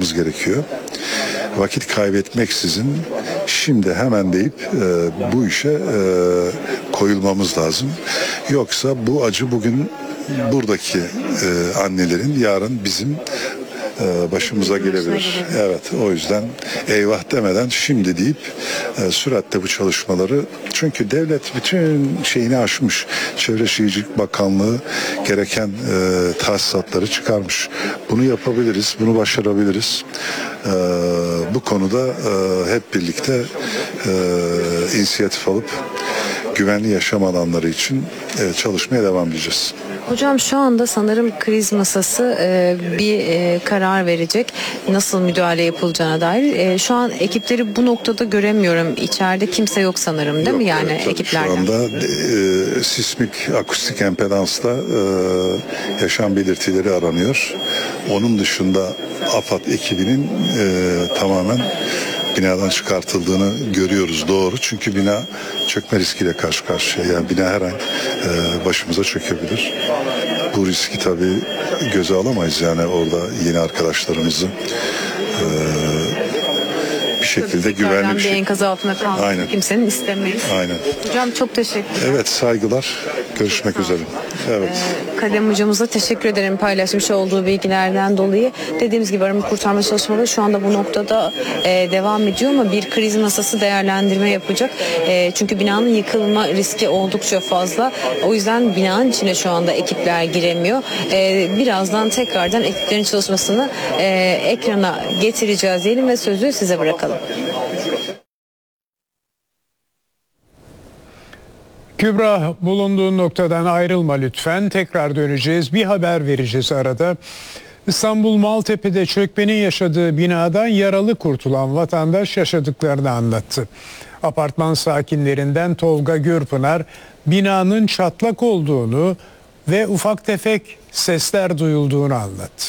yapmamız gerekiyor. Vakit kaybetmeksizin şimdi hemen deyip bu işe koyulmamız lazım. Yoksa bu acı bugün buradaki annelerin, yarın bizim başımıza gelebilir. Evet, o yüzden eyvah demeden şimdi deyip süratle bu çalışmaları, çünkü devlet bütün şeyini aşmış. Çevre Şehircilik Bakanlığı gereken tahsisatları çıkarmış. Bunu yapabiliriz, bunu başarabiliriz. Bu konuda hep birlikte inisiyatif alıp güvenli yaşam alanları için çalışmaya devam edeceğiz. Hocam şu anda sanırım kriz masası bir karar verecek nasıl müdahale yapılacağına dair. Şu an ekipleri bu noktada göremiyorum. İçeride kimse yok sanırım, değil mi yani ekiplerden? Şu anda sismik akustik empedansla yaşam belirtileri aranıyor. Onun dışında AFAD ekibinin tamamen binadan çıkartıldığını görüyoruz, doğru. Çünkü bina çökme riskiyle karşı karşıya. Yani bina her an başımıza çökebilir. Bu riski tabii göze alamayız. Yani orada yeni arkadaşlarımızı bir şekilde güvenli bir şey. Enkaz altında kalmak kimsenin istemeyiz. Aynen. Hocam çok teşekkürler. Evet, saygılar. Görüşmek üzere. Evet. Kadem hocamıza teşekkür ederim paylaşmış olduğu bilgilerden dolayı. Dediğimiz gibi arama kurtarma çalışmaları şu anda bu noktada devam ediyor ama bir kriz masası değerlendirme yapacak. Çünkü binanın yıkılma riski oldukça fazla. O yüzden binanın içine şu anda ekipler giremiyor. Birazdan tekrardan ekiplerin çalışmasını ekrana getireceğiz diyelim ve sözü size bırakalım. Kübra, bulunduğun noktadan ayrılma lütfen. Tekrar döneceğiz. Bir haber vereceğiz arada. İstanbul Maltepe'de çökmenin yaşadığı binadan yaralı kurtulan vatandaş yaşadıklarını anlattı. Apartman sakinlerinden Tolga Gürpınar binanın çatlak olduğunu ve ufak tefek sesler duyulduğunu anlattı.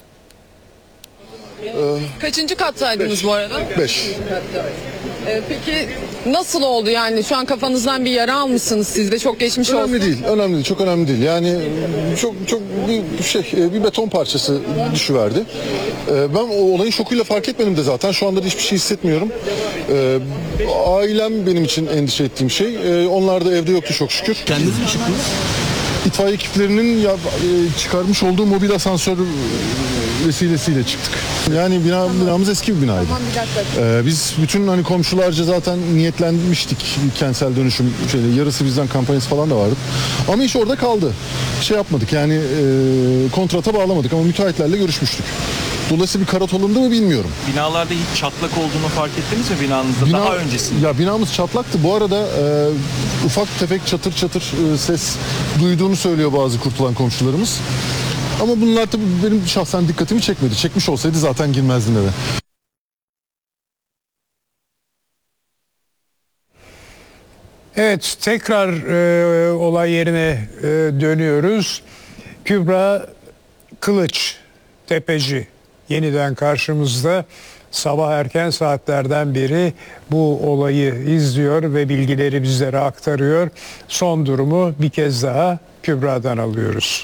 Kaçıncı kattaydınız bu arada? 5. Peki nasıl oldu yani? Şu an kafanızdan bir yara almışsınız siz de, çok geçmiş olsun. Önemli değil, çok önemli değil. Yani çok bir beton parçası düşüverdi. Ben o olayın şokuyla fark etmedim de zaten. Şu anda da hiçbir şey hissetmiyorum. Ailem benim için endişe ettiğim şey. Onlar da evde yoktu çok şükür. Kendiniz mi çıktınız? İtfaiye ekiplerinin çıkarmış olduğu mobil asansör vesilesiyle çıktık. Yani binamız eski bir binaydı. Biz bütün hani komşularca zaten niyetlenmiştik kentsel dönüşüm yarısı bizden kampanyası falan da vardı. Ama iş orada kaldı. Şey yapmadık yani kontrata bağlamadık ama müteahhitlerle görüşmüştük. Dolayısıyla bir karat alındı mı bilmiyorum. Binalarda hiç çatlak olduğunu fark ettiniz mi binanızda daha öncesinde? Ya binamız çatlaktı. Bu arada ufak tefek çatır çatır ses duyduğunu söylüyor bazı kurtulan komşularımız. Ama bunlar tabii benim şahsen dikkatimi çekmedi. Çekmiş olsaydı zaten girmezdim eve. Evet, tekrar olay yerine dönüyoruz. Kübra Kılıç, tepeci, yeniden karşımızda. Sabah erken saatlerden beri bu olayı izliyor ve bilgileri bizlere aktarıyor. Son durumu bir kez daha Kübra'dan alıyoruz.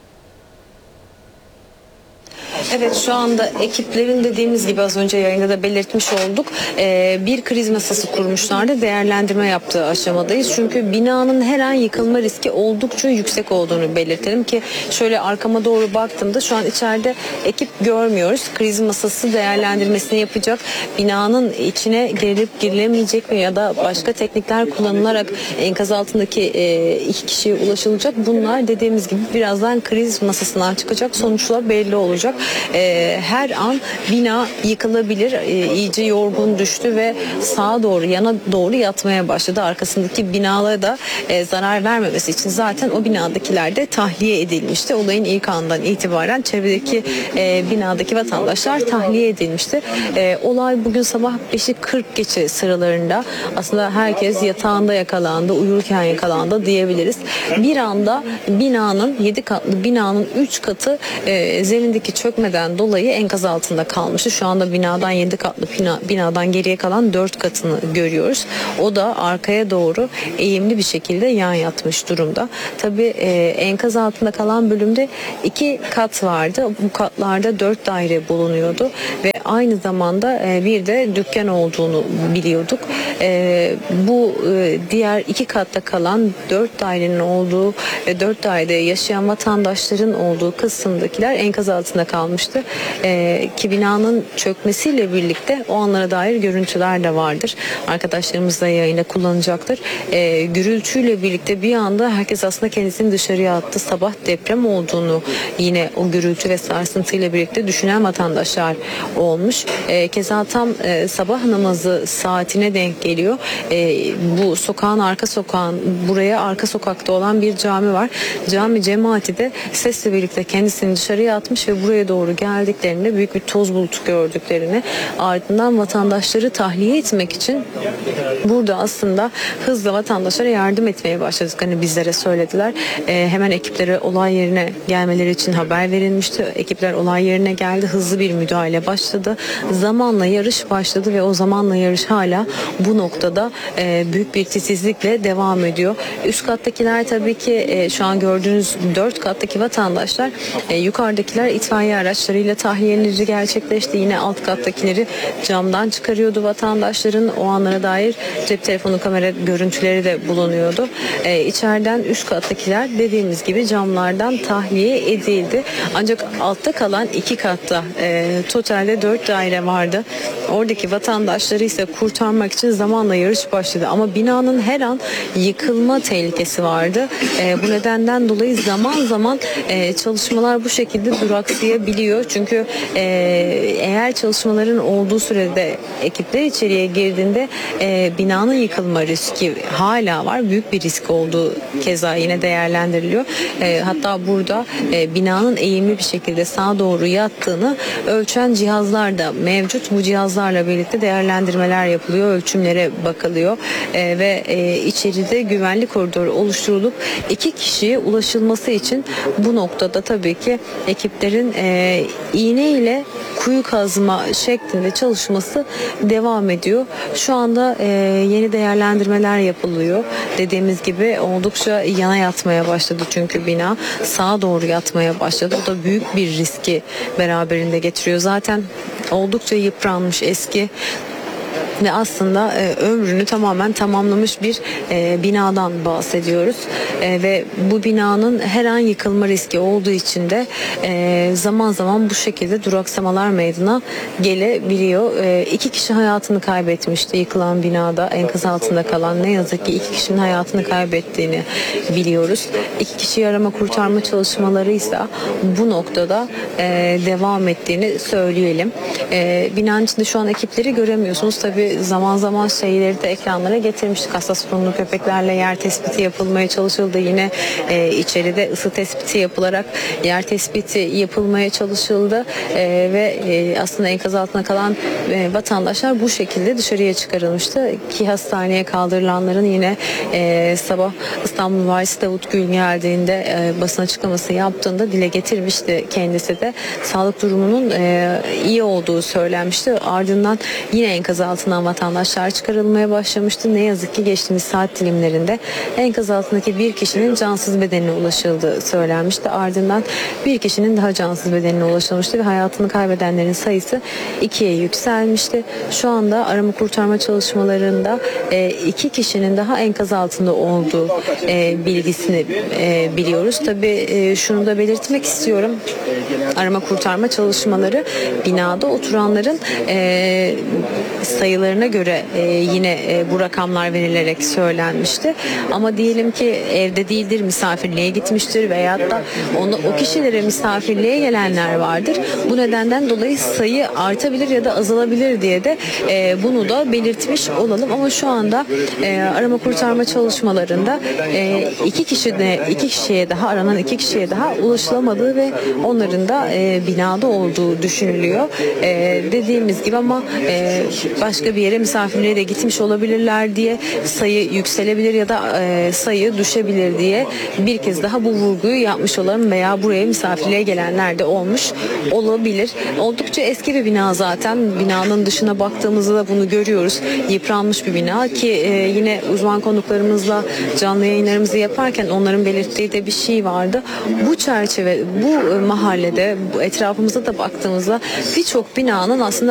Evet, şu anda ekiplerin dediğimiz gibi az önce yayında da belirtmiş olduk. Bir kriz masası kurmuşlardı. Değerlendirme yaptığı aşamadayız. Çünkü binanın her an yıkılma riski oldukça yüksek olduğunu belirtelim ki şöyle arkama doğru baktığımda şu an içeride ekip görmüyoruz. Kriz masası değerlendirmesini yapacak. Binanın içine girilip girilemeyecek mi ya da başka teknikler kullanılarak enkaz altındaki 2 kişiye ulaşılacak. Bunlar dediğimiz gibi birazdan kriz masasından çıkacak. Sonuçlar belli olacak. Her an bina yıkılabilir. İyice yorgun düştü ve sağa doğru, yana doğru yatmaya başladı. Arkasındaki binalara da zarar vermemesi için zaten o binadakiler de tahliye edilmişti. Olayın ilk andan itibaren çevredeki binadaki vatandaşlar tahliye edilmişti. Olay bugün sabah 5'i 40 geçe sıralarında aslında herkes yatağında yakalandı, uyurken yakalandı diyebiliriz. Bir anda binanın 7 katlı binanın 3 katı zemindeki çökmeden geçmeden dolayı enkaz altında kalmıştı. Şu anda binadan 7 katlı binadan geriye kalan 4 katını görüyoruz. O da arkaya doğru eğimli bir şekilde yan yatmış durumda. Tabii enkaz altında kalan bölümde 2 kat vardı. Bu katlarda 4 daire bulunuyordu ve aynı zamanda bir de dükkan olduğunu biliyorduk. Bu diğer 2 katta kalan 4 dairenin olduğu, 4 dairede yaşayan vatandaşların olduğu kısımdakiler enkaz altında kalmıştı. Ki binanın çökmesiyle birlikte o anlara dair görüntüler de vardır. Arkadaşlarımız da yayında kullanacaktır. Gürültüyle birlikte bir anda herkes aslında kendisini dışarıya attı. Sabah deprem olduğunu yine o gürültü ve sarsıntıyla birlikte düşünen vatandaşlar olmuş. Keza tam sabah namazı saatine denk geliyor. Bu sokağın arka sokağın, buraya arka sokakta olan bir cami var. Cami cemaati de sesle birlikte kendisini dışarıya atmış ve buraya doğru geldiklerinde büyük bir toz bulutu gördüklerini, ardından vatandaşları tahliye etmek için burada aslında hızla vatandaşlara yardım etmeye başladık. Hani bizlere söylediler. Hemen ekiplere olay yerine gelmeleri için haber verilmişti. Ekipler olay yerine geldi. Hızlı bir müdahale başladı. Zamanla yarış başladı ve o zamanla yarış hala bu noktada büyük bir titizlikle devam ediyor. Üst kattakiler tabii ki şu an gördüğünüz 4 kattaki vatandaşlar, yukarıdakiler itfaiye araçlarıyla tahliyeleri gerçekleşti. Yine alt kattakileri camdan çıkarıyordu vatandaşların. O anlara dair cep telefonu kamera görüntüleri de bulunuyordu. İçeriden üst kattakiler dediğimiz gibi camlardan tahliye edildi. Ancak altta kalan 2 katta totalde 4 daire vardı. Oradaki vatandaşları ise kurtarmak için zamanla yarış başladı. Ama binanın her an yıkılma tehlikesi vardı. Bu nedenden dolayı zaman zaman çalışmalar bu şekilde duraksayabiliyor. Çünkü eğer çalışmaların olduğu sürede ekipler içeriye girdiğinde binanın yıkılma riski hala var. Büyük bir risk olduğu keza yine değerlendiriliyor. Hatta burada binanın eğimli bir şekilde sağa doğru yattığını ölçen cihazlar da mevcut. Bu cihazlarla birlikte değerlendirmeler yapılıyor, ölçümlere bakılıyor ve içeride güvenlik koridoru oluşturulup 2 kişiye ulaşılması için bu noktada tabii ki ekiplerin iğne ile kuyu kazma şeklinde çalışması devam ediyor. Şu anda yeni değerlendirmeler yapılıyor. Dediğimiz gibi oldukça yana yatmaya başladı çünkü bina sağa doğru yatmaya başladı. O da büyük bir riski beraberinde getiriyor. Zaten oldukça yıpranmış, eski ve aslında ömrünü tamamen tamamlamış bir binadan bahsediyoruz. Ve bu binanın her an yıkılma riski olduğu için de zaman zaman bu şekilde duraksamalar meydana gelebiliyor. 2 kişi hayatını kaybetmişti yıkılan binada, enkaz altında kalan. Ne yazık ki 2 kişinin hayatını kaybettiğini biliyoruz. 2 kişi arama kurtarma çalışmaları ise bu noktada devam ettiğini söyleyelim. Binanın içinde şu an ekipleri göremiyorsunuz. Tabii zaman zaman şeyleri de ekranlara getirmiştik. Hassas sorunlu köpeklerle yer tespiti yapılmaya çalışıldı. Yine içeride ısı tespiti yapılarak yer tespiti yapılmaya çalışıldı. Ve aslında enkaz altına kalan vatandaşlar bu şekilde dışarıya çıkarılmıştı. Ki hastaneye kaldırılanların yine sabah İstanbul Valisi Davut Gül geldiğinde basın açıklaması yaptığında dile getirmişti kendisi de. Sağlık durumunun iyi olduğu söylenmişti. Ardından yine enkaz altından vatandaşlar çıkarılmaya başlamıştı. Ne yazık ki geçtiğimiz saat dilimlerinde enkaz altındaki bir kişinin cansız bedenine ulaşıldığı söylenmişti. Ardından bir kişinin daha cansız bedenine ulaşılmıştı ve hayatını kaybedenlerin sayısı 2'ye yükselmişti. Şu anda arama kurtarma çalışmalarında 2 kişinin daha enkaz altında olduğu bilgisini biliyoruz. Tabii şunu da belirtmek istiyorum. Arama kurtarma çalışmaları binada oturanların sayılarına göre yine bu rakamlar verilerek söylenmişti. Ama diyelim ki evde değildir, misafirliğe gitmiştir veyahut da o kişilere misafirliğe gelenler vardır. Bu nedenden dolayı sayı artabilir ya da azalabilir diye de bunu da belirtmiş olalım. Ama şu anda arama kurtarma çalışmalarında 2 kişiye daha aranan 2 kişiye daha ulaşılamadığı ve onların da binada olduğu düşünülüyor. Dediğimiz gibi ama başka başka bir yere misafirliğe de gitmiş olabilirler diye sayı yükselebilir ya da sayı düşebilir diye bir kez daha bu vurguyu yapmış olalım veya buraya misafirliğe gelenler de olmuş olabilir. Oldukça eski bir bina zaten. Binanın dışına baktığımızda da bunu görüyoruz. Yıpranmış bir bina ki yine uzman konuklarımızla canlı yayınlarımızı yaparken onların belirttiği de bir şey vardı. Bu çerçeve, bu mahallede, bu etrafımıza da baktığımızda birçok binanın aslında